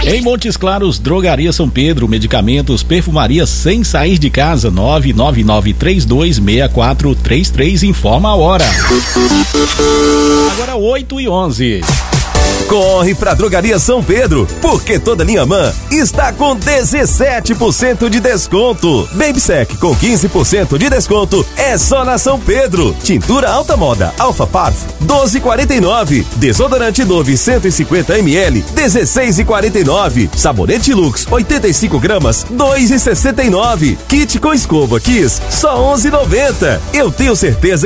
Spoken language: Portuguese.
Em Montes Claros, Drogaria São Pedro, medicamentos, perfumaria sem sair de casa, 999326433, informa a hora. Agora 8h11. Corre pra Drogaria São Pedro, porque toda linha MAN está com 17% de desconto. Baby Sec com 15% de desconto é só na São Pedro. Tintura alta moda Alpha Parf 12,49. Desodorante Dove 150 ml 16,49. Sabonete Lux 85 gramas 2,69. Kit com escova Kiss só 11,90. Eu tenho certeza